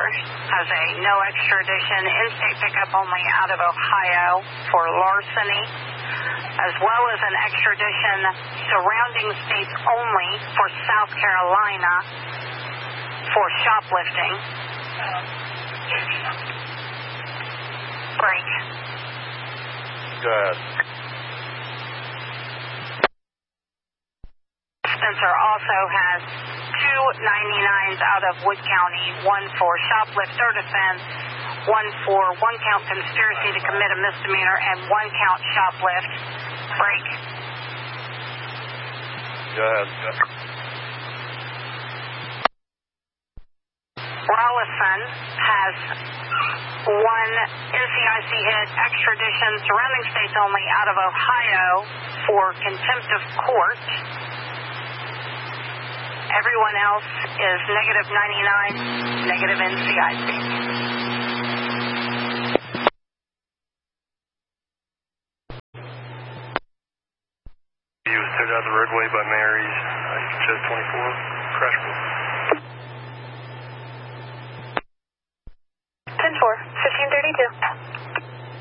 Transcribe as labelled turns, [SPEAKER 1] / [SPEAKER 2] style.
[SPEAKER 1] has a no extradition, in-state pickup only out of Ohio for larceny, as well as an extradition surrounding states only for South Carolina for shoplifting. Break.
[SPEAKER 2] Good.
[SPEAKER 1] Spencer also has 2 99s out of Wood County, one for shoplift third offense, one for one-count conspiracy to commit a misdemeanor, and one-count shoplift. Break.
[SPEAKER 2] Go ahead.
[SPEAKER 1] Rollison has one NCIC hit, extradition, surrounding states only out of Ohio for contempt of court. Everyone else is negative 99, negative NCIC.
[SPEAKER 2] He was towed out the roadway by Mary's, just 24, crash board.
[SPEAKER 1] 10-4, 1532.